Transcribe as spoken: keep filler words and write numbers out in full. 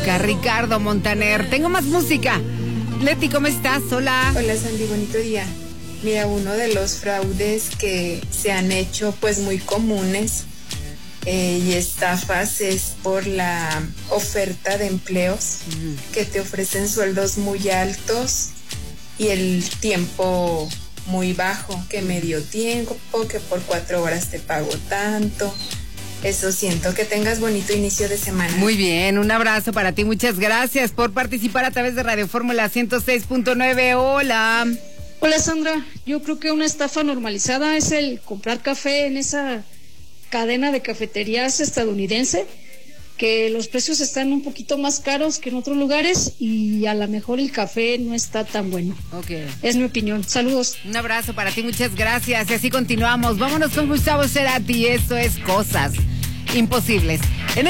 música, Ricardo Montaner. Tengo más música. Leti, ¿cómo estás? Hola. Hola, Sandy, bonito día. Mira, uno de los fraudes que se han hecho pues muy comunes eh, y estafas es por la oferta de empleos mm. que te ofrecen sueldos muy altos y el tiempo muy bajo, que medio tiempo, que por cuatro horas te pago tanto. Eso siento. Que tengas bonito inicio de semana. Muy bien, un abrazo para ti. Muchas gracias por participar a través de Radio Fórmula ciento seis punto nueve. Hola. Hola, Sandra. Yo creo que una estafa normalizada es el comprar café en esa cadena de cafeterías estadounidense, que los precios están un poquito más caros que en otros lugares y a lo mejor el café no está tan bueno. Okay. Es mi opinión. Saludos. Un abrazo para ti, muchas gracias. Y así continuamos. Vámonos con Gustavo Cerati. Esto es Cosas Imposibles. En